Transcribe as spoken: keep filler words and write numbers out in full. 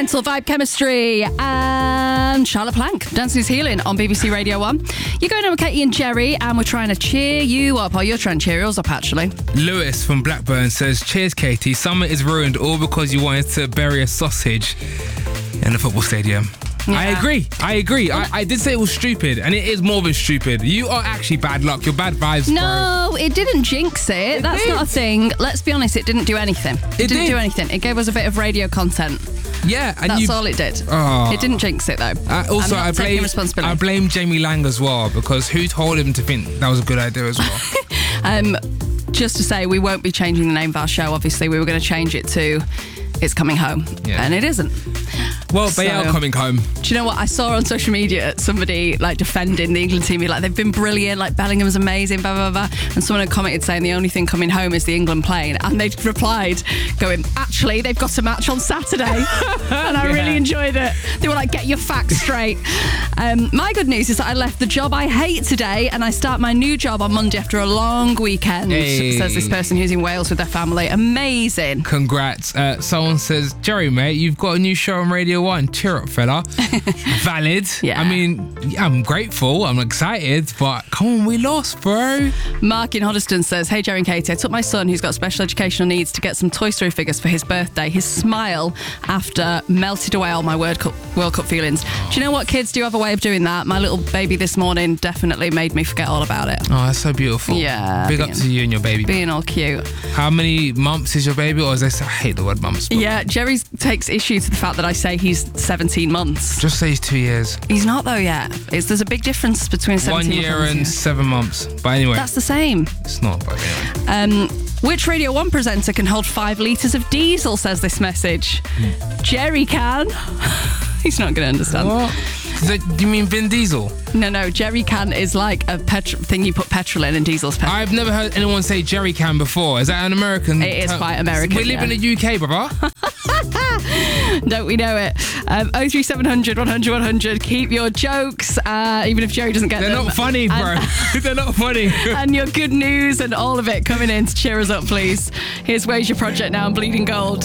Elemental, Vibe Chemistry, and Charlotte Plank, Dancing is Healing on B B C Radio one. You're going on with Katie and Jerry, and we're trying to cheer you up. Or you're trying to cheer us up, actually. Lewis from Blackburn says, cheers, Katie. Summer is ruined all because you wanted to bury a sausage in the football stadium. Yeah. I agree. I agree. I, I did say it was stupid, and it is more than stupid. You are actually bad luck. You're bad vibes, No, bro. it didn't jinx it. It That's did. not a thing. Let's be honest, it didn't do anything. It, It didn't did. do anything. It gave us a bit of radio content. Yeah, and That's you, all it did. Oh. It didn't jinx it, though. Uh, also, I'm not I taking blame responsibility. I blame Jamie Lang as well, because who told him to think that was a good idea as well? Um, just to say, we won't be changing the name of our show. Obviously, we were going to change it to It's Coming Home, Yeah. and it isn't. Well, they So- are coming home. Do you know what I saw on social media? Somebody like defending the England team, like they've been brilliant, like Bellingham's amazing, blah blah blah. And someone had commented saying the only thing coming home is the England plane, and they replied, going, "Actually, they've got a match on Saturday," and I Yeah. really enjoyed it. They were like, "Get your facts straight." um, my good news is that I left the job I hate today, and I start my new job on Monday after a long weekend. Hey. Says this person who's in Wales with their family. Amazing. Congrats. Uh, someone says, Jerry, mate, you've got a new show on Radio one. Cheer up, fella. Valid. Yeah. I mean, I'm grateful. I'm excited. But come on, we lost, bro. Mark in Hoddesdon says, hey, Jerry and Katie, I took my son who's got special educational needs to get some Toy Story figures for his birthday. His smile after melted away all my World Cup, World Cup feelings. Do you know what? Kids do have a way of doing that. My little baby this morning definitely made me forget all about it. Oh, that's so beautiful. Yeah, Big up being- to you and your baby. Being all cute. How many months is your baby? Or is this, I hate the word months. but Yeah, Jerry takes issue to the fact that I say he's seventeen months. Just say it's two years. He's not though yet. It's, there's a big difference between seventeen One year and and seven months. But anyway, That's the same. it's not. But anyway. Um, which Radio one presenter can hold five litres of diesel, says this message. Jerry can. He's not going to understand. What? Is that, do you mean Vin Diesel? No, no, jerry can is like a petro- thing you put petrol in, and diesel's petrol. I've never heard anyone say jerry can before. Is that an American It is term? quite American, We live yeah. in the U K, brother. Don't we know it? Um, oh three seven hundred, one hundred, one hundred. Keep your jokes, uh, even if Jerry doesn't get They're them. not funny, bro. And, They're not funny. and your good news and all of it coming in to cheer us up, please. Here's Where's Your Project now on Bleeding Gold.